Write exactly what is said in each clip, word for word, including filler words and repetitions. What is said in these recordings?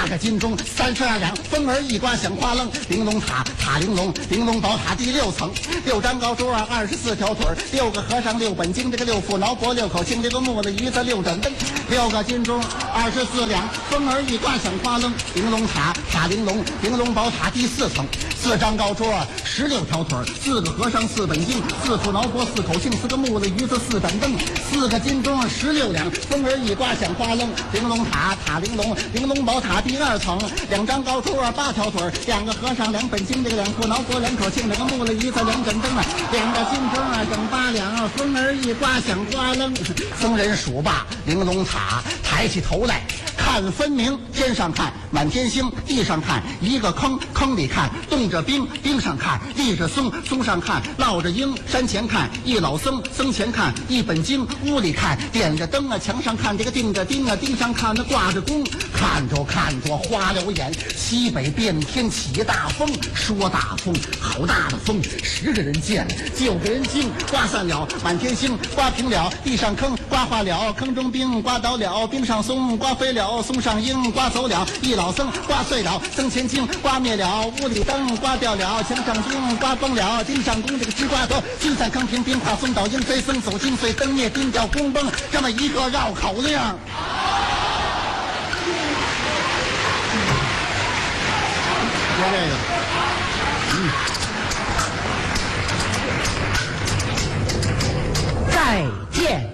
八个金钟，三十二两，风儿一刮响哗楞。玲珑塔，塔玲珑，玲珑宝塔第六层，六张高桌啊，二十四条腿儿，六个和尚，六本经，这个六副挠脖，六口磬，这个木子鱼子，六盏灯，六个金钟，二十四两，风儿一刮响哗楞。玲珑塔，塔玲珑，玲珑宝塔第四层，四张高桌啊，十六条腿儿，四个和尚，四本经，四副挠脖，四口磬，四个木子鱼子，四盏灯，四个金钟，十六两，风儿一刮响哗楞。玲珑塔，塔玲珑，玲珑宝塔第二层，两张高桌啊，八条腿儿，两个和尚，两本经，这个两副挠脖，两口磬，这个木子鱼子，两盏灯啊，两个金钟啊，整八两啊，风儿一刮响哗楞。僧人数罢玲珑塔，抬起头来看分明，天上看满天星，地上看一个坑，坑里看冻着冰，冰上看立着松，松上看落着鹰，山前看一老僧，僧前看一本经，屋里看点着灯啊，墙上看这个钉着钉啊，钉上看那挂着弓，看着看着花了眼，西北变天起大风，说大风好大的风，十个人见了九个人惊，刮散了满天星，刮平了地上坑，刮化了坑中冰，刮倒了冰上松，刮飞了松上鹰，刮走了一老僧，刮碎了僧前经，刮灭了屋里灯，刮掉了墙上钉，刮崩了钉上弓，这个直刮头金散坑平冰化松倒鹰飞僧走金碎灯灭钉掉弓崩，这么一个绕口令。说这个，嗯， 再见。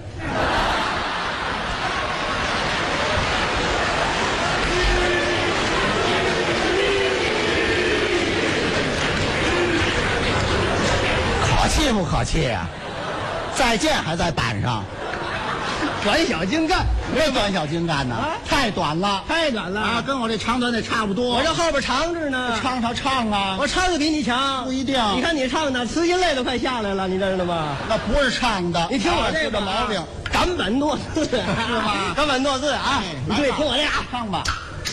可气不可气啊？再见还在板上， 短小精干， 没短小精干呢， 啊太短了， 太短了啊，跟我这长短得差不多。 我这后边长着呢， 唱唱唱啊， 我唱的比你强， 不一定。 你看你唱的，词音泪都快下来了，你知道吗？ 那不是唱的， 你听我这个个毛病， 赶本诺字是吗赶本诺字啊！你对，听我这个， 唱吧。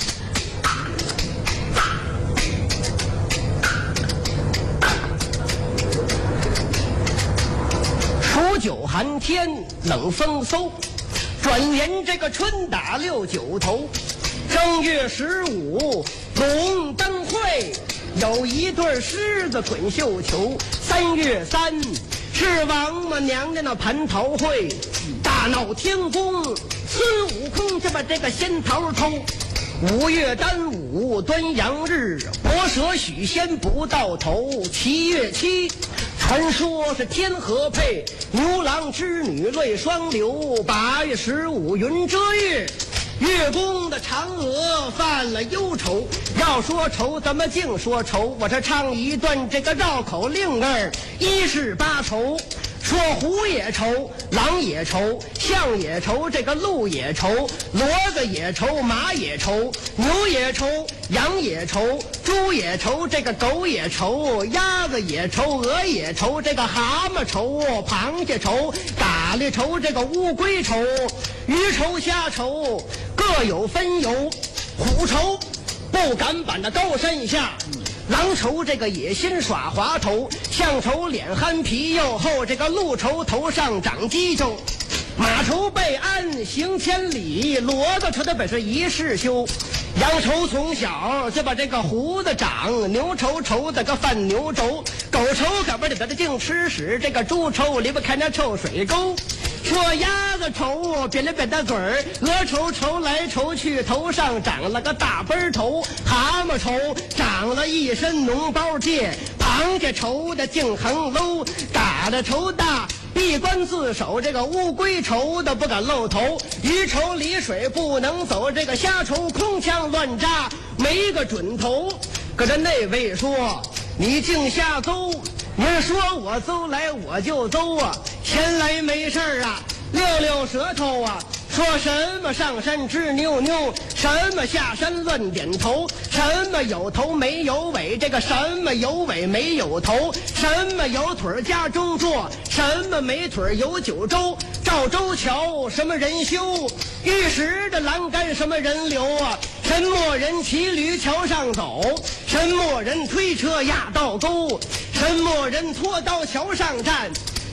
数九寒天，冷风嗖，转眼这个春打六九头。正月十五龙灯会，有一对狮子滚绣球。三月三是王母娘娘的蟠桃会，大闹天宫，孙悟空就把这个仙桃偷。五月端午端阳日，博蛇许仙不到头。七月七传说是天河配，牛郎织女泪双流。八月十五云遮月，月宫的嫦娥犯了忧愁。要说愁怎么净说愁，我这唱一段这个绕口令儿，一是八愁。说虎也愁，狼也愁，象也愁，这个鹿也愁，骡子也愁，马也愁，牛也愁，羊也愁，猪也愁，这个狗也愁，鸭子也愁，鹅也愁，这个蛤蟆愁，螃蟹愁，蛤蜊愁，这个乌龟愁，鱼愁，虾愁，各有分由。虎愁不敢把那高山下，狼愁这个野心耍滑头，象愁脸憨皮又厚，这个鹿愁头上长犄角，马愁被鞍行千里，骡子愁的本是一世休。羊愁从小就把这个胡子长，牛愁愁的个犯牛轴，狗愁可不得把这净吃屎，这个猪愁离不开那臭水沟。说鸭子愁扁了扁的嘴儿，鹅愁愁来愁去，头上长了个大奔头。蛤蟆愁长了一身脓包疥，螃蟹愁的净横搂，嘎的愁大闭关自守，这个乌龟愁的不敢露头，鱼愁离水不能走，这个虾愁空枪乱扎没个准头。可是那位说你净瞎诌，您说我邹来我就邹啊，闲来没事儿啊溜溜舌头啊，说什么上山吃妞妞，什么下山乱点头，什么有头没有尾，这个什么有尾没有头，什么有腿家中坐，什么没腿有九州，赵州桥什么人修，玉石的栏杆什么人流啊，什么人骑驴桥上走，什么人推车压道沟，什么人拖刀桥上站，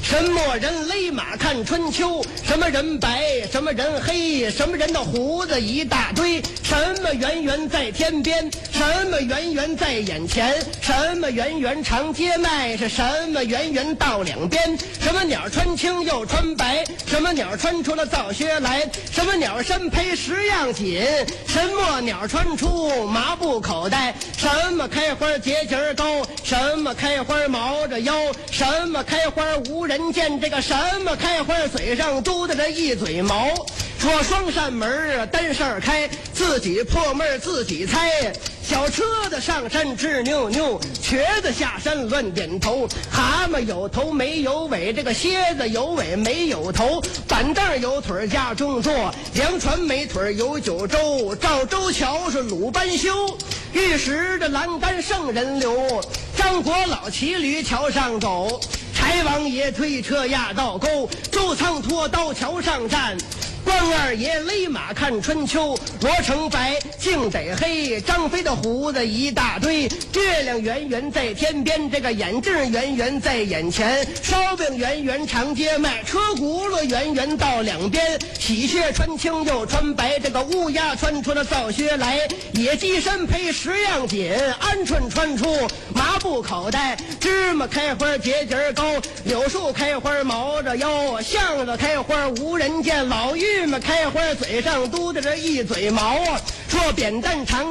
什么人勒马看春秋？什么人白？什么人黑？什么人的胡子一大堆？什么圆圆在天边？什么圆圆在眼前？什么圆圆长街迈？是什么圆圆到两边？什么鸟穿青又穿白？什么鸟穿出了皂靴来？什么鸟身披十样锦？什么鸟穿出麻布口袋？什么开花节节高？什么开花毛着腰？什么开花无人见？这个什么开花嘴上嘟的这一嘴毛？说双扇门单扇开，自己破闷自己猜。小车子上山吱扭扭，瘸子下山乱点头。蛤蟆有头没有尾，这个蝎子有尾没有头。板凳有腿家中坐，凉船没腿有九州。赵州桥是鲁班修，玉石的栏杆圣人流。张国老骑驴桥上走，柴王爷推车压道沟。周仓拖刀桥上站，关二爷勒马看春秋。罗成白净得黑，张飞的胡子一大堆。月亮圆圆在天边，这个眼镜圆圆在眼前。烧饼圆圆长街卖，车轱辘圆圆到两边。喜鹊穿青又穿白，这个乌鸦穿出了皂靴来。野鸡身披十样锦，鹌鹑穿出麻布口袋。芝麻开花节节高，柳树开花毛着腰。橡子开花无人见，老玉米开花嘴上嘟的这一嘴毛啊。说扁担长